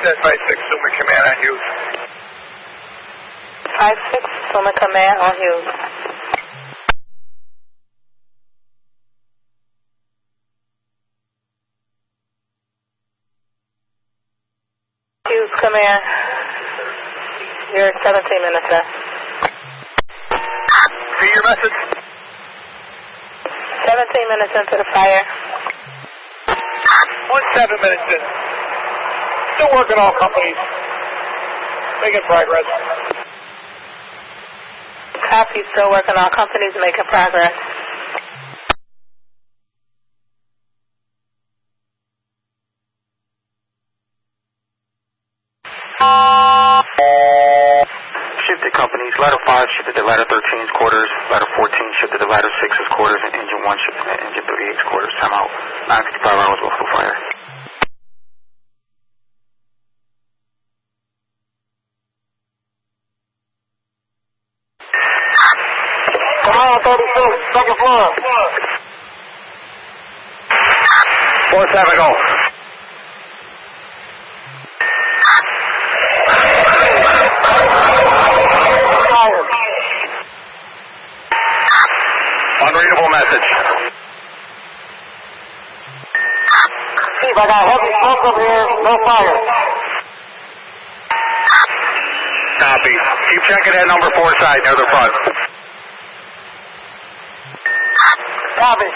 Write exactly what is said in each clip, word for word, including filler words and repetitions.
Set five six, Suma Command on Hughes. five six, Suma Command on Hughes. Hughes Command. You're seventeen minutes left. See your message? seventeen minutes into the fire. One seven minutes in. Still working all companies. Making progress. Copy, still working all companies, making progress. Shifted companies, ladder five shifted to ladder thirteen's quarters, ladder fourteen shifted to ladder six's quarters, and engine one shifted to engine thirty-eight's quarters. Time out. nine fifty-five hours before fire. Mile thirty-six, second floor. four seven, go. Unreadable message. Steve, I got heavy smoke over here, no fire. Copy. Keep checking that number four side near the front. Copy.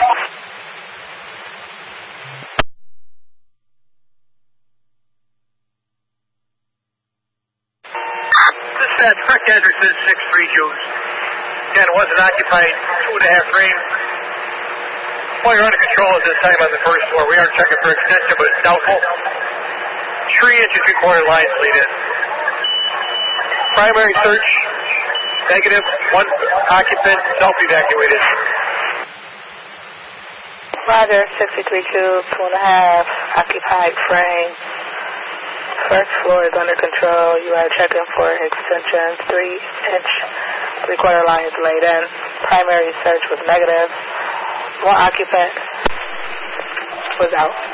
This is Rick Hendrickson, six three Hughes. Again, it wasn't occupied, two and a half frame. Well, you're under control at this time on the first floor. We are checking for extension, but it's doubtful. Three inch and three quarter lines lead in. Primary search, negative. One occupant self-evacuated. Roger, sixty-three cube, two and a half, occupied frame. First floor is under control. You are checking for extensions, three inch, three quarter lines laid in. Primary search was negative. One occupant was out.